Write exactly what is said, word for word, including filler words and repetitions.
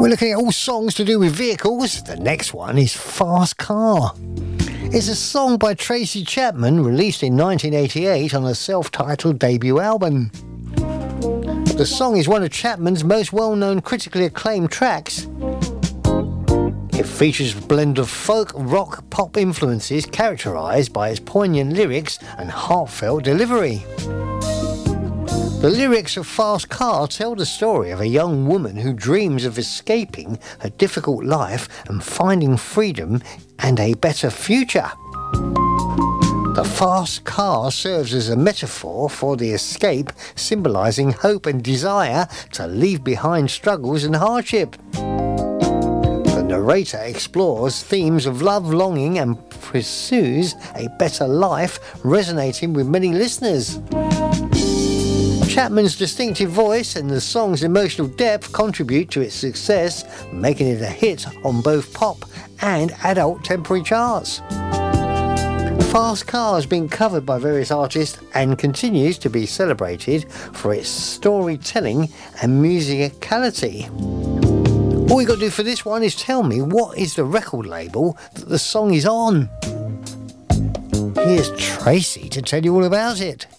We're looking at all songs to do with vehicles. The next one is Fast Car. It's a song by Tracy Chapman released in nineteen eighty-eight on a self-titled debut album. The song is one of Chapman's most well-known critically acclaimed tracks. It features a blend of folk, rock, pop influences characterised by its poignant lyrics and heartfelt delivery. The lyrics of Fast Car tell the story of a young woman who dreams of escaping a difficult life and finding freedom and a better future. The fast car serves as a metaphor for the escape, symbolising hope and desire to leave behind struggles and hardship. The narrator explores themes of love, longing and pursues a better life, resonating with many listeners. Chapman's distinctive voice and the song's emotional depth contribute to its success, making it a hit on both pop and adult temporary charts. Fast Car has been covered by various artists and continues to be celebrated for its storytelling and musicality. All you got to do for this one is tell me what is the record label that the song is on. Here's Tracy to tell you all about it.